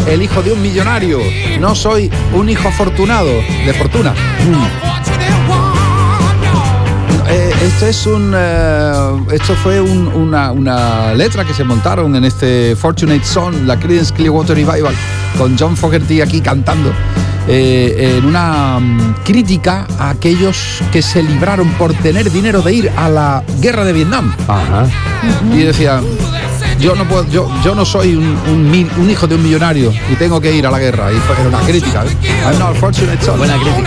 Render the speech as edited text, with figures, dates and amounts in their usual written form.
el hijo de un millonario, no soy un hijo afortunado, de fortuna. Esto fue una letra que se montaron en este Fortunate Son, la Creedence Clearwater Revival, con John Fogerty aquí cantando, en una crítica a aquellos que se libraron por tener dinero de ir a la guerra de Vietnam. Ajá. Y decía, yo no soy un hijo de un millonario y tengo que ir a la guerra. Y era una crítica. I'm not a fortunate son. Buena crítica.